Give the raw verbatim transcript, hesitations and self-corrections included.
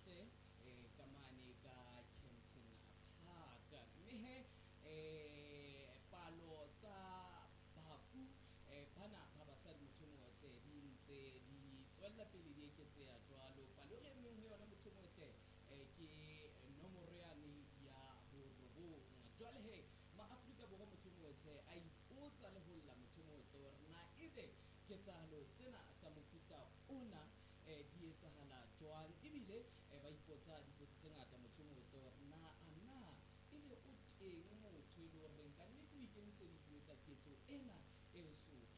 ohle eh ka mane ka Kempton Park mme he eh palo tsa bafu eh bana ba basadi motho mo otle di ntse di tswella pele di eketseha jwalo palo re emeng ho yona motho mo otle eh ke nomoro yane ya borobong jwale he ma-Afrika Borwa motho mo otle a ipotsa le ho lla motho mo otle hore na ebe ketsahalo tsena tsa mofuta ona eh di etsahala jwang ebile eh, ba ipotsa dipotso tse ngata motho mo otle hore na ana ebe o teng motho e le hore ka nnete o ikemiseditse ho etsa ketso ena e so